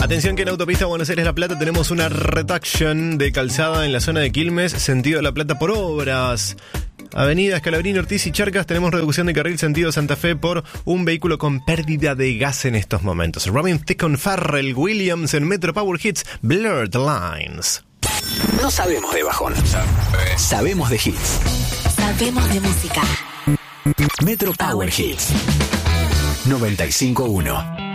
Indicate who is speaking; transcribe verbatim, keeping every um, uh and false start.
Speaker 1: Atención que en Autopista Buenos Aires-La Plata tenemos una reduction de calzada en la zona de Quilmes, sentido La Plata por obras. Avenida Scalabrini, Ortiz y Charcas tenemos reducción de carril sentido Santa Fe por un vehículo con pérdida de gas en estos momentos. Robin Thicke con Pharrell Williams en Metro Power Hits, Blurred Lines.
Speaker 2: No sabemos de bajón, sabemos de hits.
Speaker 3: Sabemos de música.
Speaker 2: Metro Power Hits noventa y cinco punto uno.